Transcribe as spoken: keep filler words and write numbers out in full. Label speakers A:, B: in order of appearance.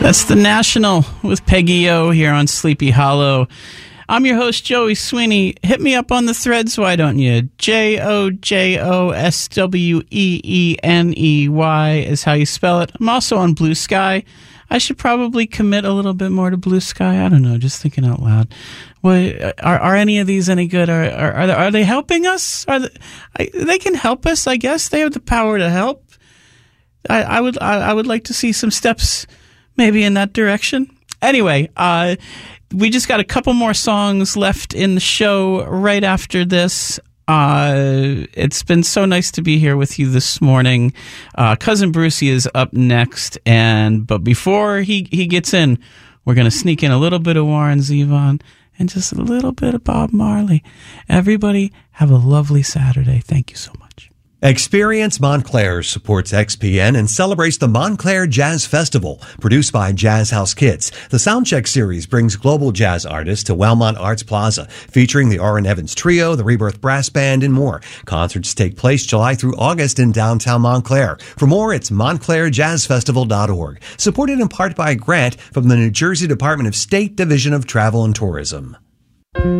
A: That's The National with Peggy O here on Sleepy Hollow. I'm your host, Joey Sweeney. Hit me up on the threads, why don't you? J O J O S W E E N E Y is how you spell it. I'm also on Blue Sky. I should probably commit a little bit more to Blue Sky. I don't know, just thinking out loud. What, are are any of these any good? Are are are they, are they helping us? Are they, I, they can help us, I guess. They have the power to help. I, I would I, I would like to see some steps maybe in that direction. Anyway, uh, we just got a couple more songs left in the show right after this. Uh, it's been so nice to be here with you this morning. Uh, Cousin Brucey is up next, and but before he, he gets in, we're going to sneak in a little bit of Warren Zevon and just a little bit of Bob Marley. Everybody have a lovely Saturday. Thank you so much.
B: Experience Montclair supports X P N and celebrates the Montclair Jazz Festival, produced by Jazz House Kids. The Soundcheck series brings global jazz artists to Wellmont Arts Plaza, featuring the Orrin Evans Trio, the Rebirth Brass Band, and more. Concerts take place July through August in downtown Montclair. For more, it's montclair jazz festival dot org. Supported in part by a grant from the New Jersey Department of State Division of Travel and Tourism.